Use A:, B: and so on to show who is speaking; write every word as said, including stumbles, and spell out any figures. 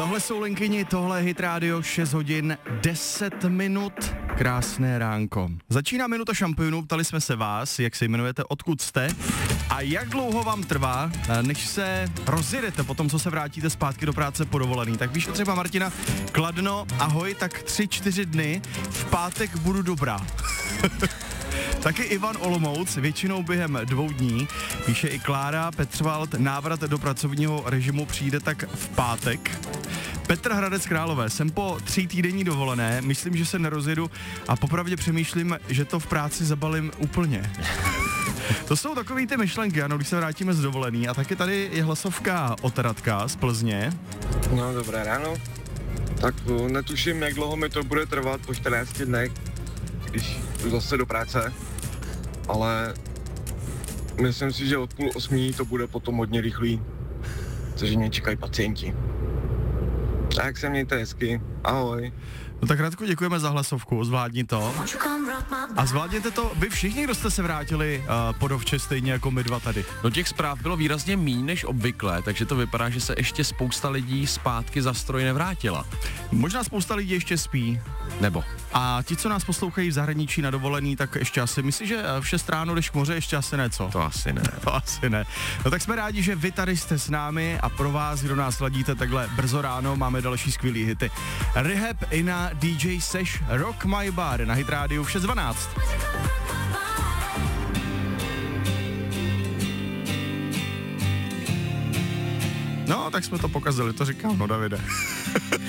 A: Tohle jsou Linkyni, tohle je Hit Radio, šest hodin deset minut, krásné ránko. Začíná minuta šampionů, ptali jsme se vás, jak se jmenujete, odkud jste a jak dlouho vám trvá, než se rozjedete po tom, co se vrátíte zpátky do práce po dovolený. Tak víš třeba Martina, Kladno, ahoj, tak tři, čtyři dny, v pátek budu dobrá. Taky Ivan Olomouc, většinou během dvou dní, píše i Klára Petřvald, návrat do pracovního režimu přijde tak v pátek. Petr Hradec Králové, jsem po tří týdenní dovolené, myslím, že se nerozjedu a popravdě přemýšlím, že to v práci zabalím úplně. To jsou takový ty myšlenky, ano, když se vrátíme z dovolený. A taky tady je hlasovka od Radka z Plzně.
B: No, dobré ráno. Tak netuším, jak dlouho mi to bude trvat po čtrnácti dnech, když jdu zase do práce, ale myslím si, že od půl osmí to bude potom hodně rychlý, což mě čekají pacienti. Tak se mějte hezky, ahoj.
A: No tak Radku, děkujeme za hlasovku, zvládni to. A zvládněte to vy všichni, kdo jste se vrátili uh, po dovče, stejně jako my dva tady.
C: No těch zpráv bylo výrazně míň než obvykle, takže to vypadá, že se ještě spousta lidí zpátky za stroj nevrátila.
A: Možná spousta lidí ještě spí.
C: Nebo.
A: A ti, co nás poslouchají v zahraničí na dovolený, tak ještě asi, myslíš, že v šest ráno jdeš k moře, ještě asi ne, co?
C: To asi ne.
A: To asi ne. No tak jsme rádi, že vy tady jste s námi a pro vás, kdo nás ladíte takhle brzo ráno, máme další skvělý hity. Rehab i na D J Seš Rock My Bar na Hit Radio v šest dvanáct. No, tak jsme to pokazili, to říkám, no Davide.